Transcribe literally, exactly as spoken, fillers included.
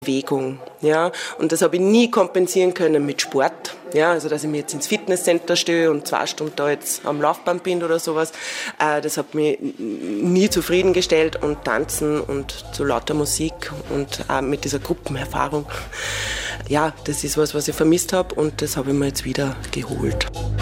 Bewegung, ja, und das habe ich nie kompensieren können mit Sport, ja, also dass ich mich jetzt ins Fitnesscenter stelle und zwei Stunden da jetzt am Laufband bin oder sowas, äh, das hat mich nie zufriedengestellt und Tanzen und so lauter Musik und auch mit dieser Gruppenerfahrung, ja, das ist was, was ich vermisst habe und das habe ich mir jetzt wieder geholt.